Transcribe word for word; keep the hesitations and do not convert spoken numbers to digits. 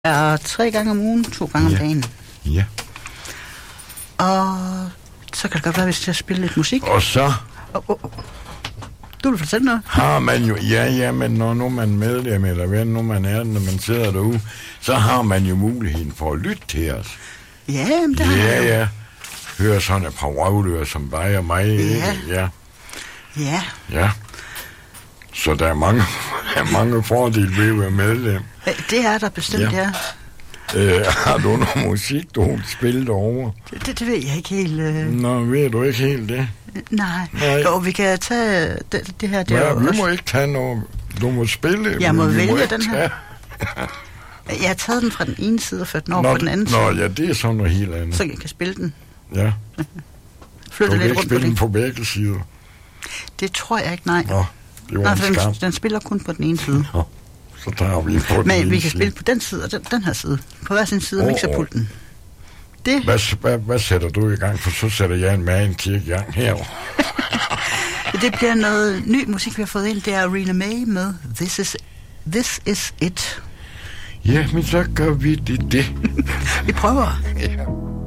er tre gange om ugen, to gange ja. om dagen. Ja. Og så kan det godt være, hvis jeg spiller lidt musik. Og så Oh, oh, oh. Du vil fortælle noget? har man jo, ja, ja, men når nu man medlem, eller hvad nu man er, når man sidder derude, så har man jo muligheden for at lytte til os. Ja, men det har Ja, jeg jo. ja. Hører sådan et par røvlører som dig og mig. Ja. Ja. Ja. Ja. Så der er mange, der er mange fordele ved at være medlem. Det er der bestemt, ja. ja. Øh, har du noget musik, du har spillet over? Det, det, det ved jeg ikke helt. Øh... Nå, ved du ikke helt det? Nej. Nej. Jo, vi kan tage det, det her. Det ja, er vi også... må ikke tage noget. Du må spille. Jeg må vi vælge må ikke den her. tage. Jeg har taget den fra den ene side og ført den over Nå, på den anden nå, side. ja, det er sådan noget helt andet. Så jeg kan spille den. Ja. Flytte Du kan lidt ikke rundt på spille den det. på begge sider. Det tror jeg ikke, nej. Nå, det var Nej, en for skam. den, den spiller kun på den ene side. Nå, så tager vi på den Men ene vi kan side. spille på den side og den, den her side. På hver sin side af Åh, mixerpulten. Det, Hvad, hvad, hvad sætter du i gang? For så sætter jeg en med en kirke i gang her. det bliver noget ny musik, vi har fået ind. Det er Rina May med This Is, This Is It. Ja, men så gør vi det. det. Vi prøver. Ja.